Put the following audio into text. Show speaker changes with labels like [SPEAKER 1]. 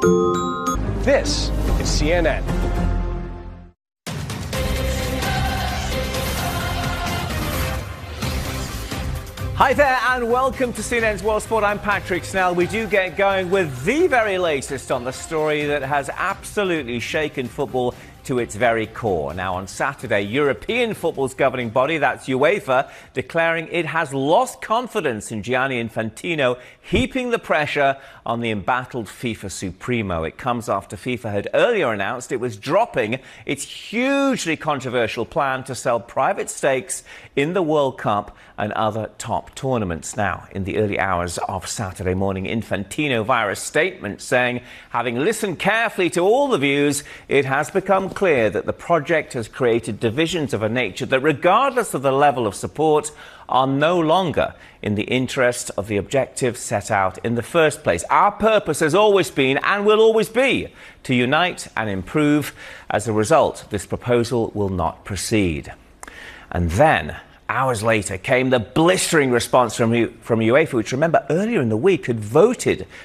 [SPEAKER 1] This is CNN.
[SPEAKER 2] Hi there and welcome to CNN's World Sport. I'm Patrick Snell. We do get going with the very latest on the story that has absolutely shaken football to its very core. Now on Saturday, European football's governing body, that's UEFA, declaring it has lost confidence in Gianni Infantino, heaping the pressure on the embattled FIFA Supremo. It comes after FIFA had earlier announced it was dropping its hugely controversial plan to sell private stakes in the World Cup and other top tournaments. Now, in the early hours of Saturday morning, Infantino via a statement saying, having listened carefully to all the views, it has become clear that the project has created divisions of a nature that, regardless of the level of support, are no longer in the interest of the objectives set out in the first place. Our purpose has always been and will always be to unite and improve. As a result, this proposal will not proceed. And then, hours later, came the blistering response from UEFA, which, remember, earlier in the week had voted